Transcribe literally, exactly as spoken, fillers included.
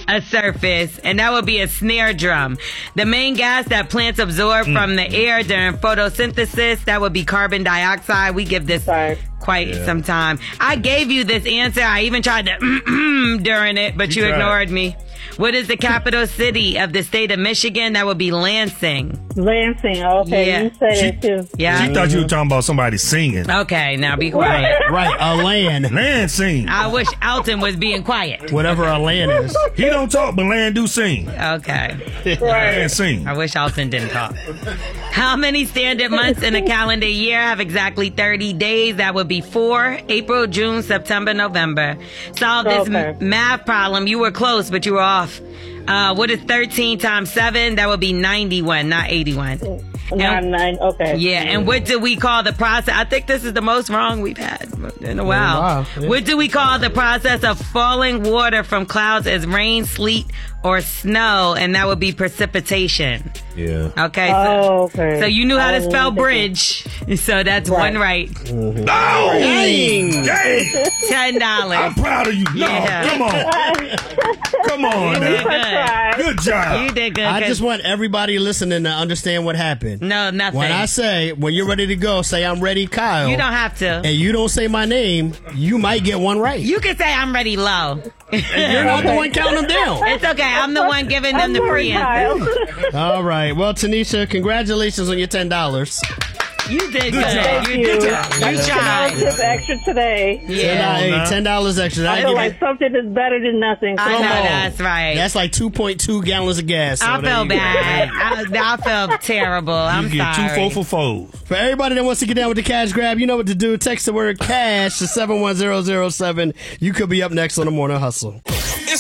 a surface, and that would be a snare drum. The main gas that plants absorb mm. from the air during photosynthesis, that would be carbon dioxide. We give this Sorry. quite yeah. some time. I gave you this answer. I even tried to during it, but you, you ignored me. What is the capital city of the state of Michigan? That would be Lansing. Lansing, okay. Yeah. You said she, it too. Yeah. She thought you were talking about somebody singing. Okay, now be quiet. Right, a land. Lansing. I wish Alton was being quiet. Whatever a land is. He don't talk, but land do sing. Okay. Lansing. I wish Alton didn't talk. How many standard months in a calendar year have exactly thirty days? That would be four. April, June, September, November. Solve this okay. m- math problem. You were close, but you were off. Uh, what is thirteen times seven? That would be ninety-one, not eighty-one. Nine, nine, okay. Yeah, and what do we call the process? I think this is the most wrong we've had in a while. Wow. Yeah. What do we call the process of falling water from clouds as rain, sleet, or snow? And that would be precipitation. Yeah. Okay. So, oh, okay. So you knew how to spell bridge. So that's right. one right. Mm-hmm. Oh, dang. Dang. Ten dollars. I'm proud of you. No, yeah. come on. Come on. You did good. Good job. You did good. I just want everybody listening to understand what happened. No, nothing. When I say, when you're ready to go, say, I'm ready, Kyle. You don't have to. And you don't say my name, you might get one right. You can say, I'm ready low. And you're not the one counting them down. It's okay. I'm the one giving them I'm the free answer. All right. Well, Tanisha, congratulations on your ten dollars. You did good. Good job. You did good. You tried. Tip extra today. Yeah. Hey, ten dollars extra. I feel like it. something is better than nothing. I know, on. that's right. That's like two point two gallons of gas. So I feel bad. I, I feel terrible. I'm you get sorry. two four for fours. For everybody that wants to get down with the cash grab, you know what to do. Text the word cash to seven one zero zero seven. You could be up next on the Morning Hustle.